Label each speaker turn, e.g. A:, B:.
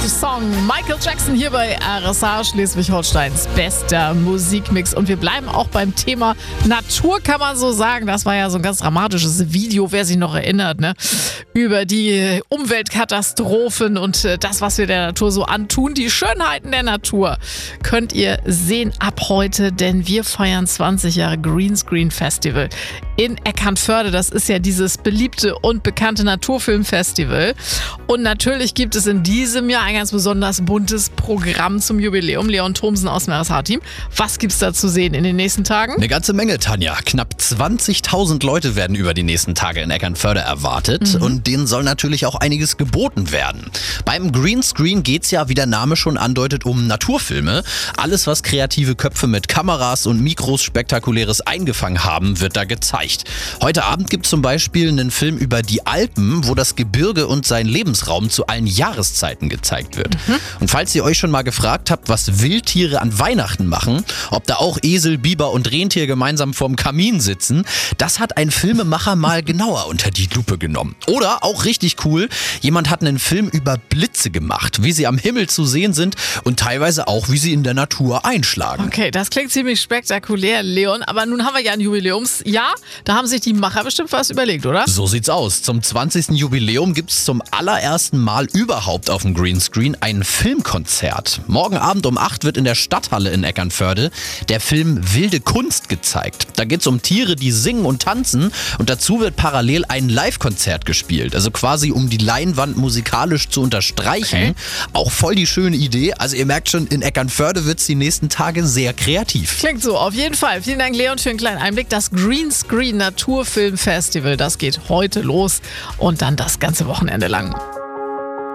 A: Song. Michael Jackson hier bei RSA, Schleswig-Holsteins bester Musikmix. Und wir bleiben auch beim Thema Natur, kann man so sagen. Das war ja so ein ganz dramatisches Video, wer sich noch erinnert, ne? Über die Umweltkatastrophen und das, was wir der Natur so antun. Die Schönheiten der Natur könnt ihr sehen ab heute, denn wir feiern 20 Jahre Greenscreen Festival in Eckernförde. Das ist ja dieses beliebte und bekannte Naturfilmfestival. Und natürlich gibt es in diesem Jahr ein ganz besonders buntes Programm zum Jubiläum. Leon Thomsen aus dem RSH-Team. Was gibt's da zu sehen in den nächsten Tagen?
B: Eine ganze Menge, Tanja. Knapp 20.000 Leute werden über die nächsten Tage in Eckernförde erwartet. Und denen soll natürlich auch einiges geboten werden. Beim Greenscreen geht's ja, wie der Name schon andeutet, um Naturfilme. Alles, was kreative Köpfe mit Kameras und Mikros Spektakuläres eingefangen haben, wird da gezeigt. Heute Abend gibt es zum Beispiel einen Film über die Alpen, wo das Gebirge und sein Lebensraum zu allen Jahreszeiten gezeigt wird. Und falls ihr euch schon mal gefragt habt, was Wildtiere an Weihnachten machen, ob da auch Esel, Biber und Rentier gemeinsam vorm Kamin sitzen, das hat ein Filmemacher mal genauer unter die Lupe genommen. Oder, auch richtig cool, jemand hat einen Film über Blitze gemacht, wie sie am Himmel zu sehen sind und teilweise auch, wie sie in der Natur einschlagen.
A: Okay, das klingt ziemlich spektakulär, Leon. Aber nun haben wir ja ein Jubiläumsjahr. Da haben sich die Macher bestimmt was überlegt, oder?
B: So sieht's aus. Zum 20. Jubiläum gibt's zum allerersten Mal überhaupt auf dem Greenscreen ein Filmkonzert. Morgen Abend um 8 wird in der Stadthalle in Eckernförde der Film Wilde Kunst gezeigt. Da geht's um Tiere, die singen und tanzen und dazu wird parallel ein Live-Konzert gespielt. Also quasi um die Leinwand musikalisch zu unterstreichen. Okay. Auch voll die schöne Idee. Also ihr merkt schon, in Eckernförde wird's die nächsten Tage sehr kreativ.
A: Klingt so, auf jeden Fall. Vielen Dank, Leon, für einen kleinen Einblick. Das Greenscreen Naturfilm Festival, das geht heute los und dann das ganze Wochenende lang.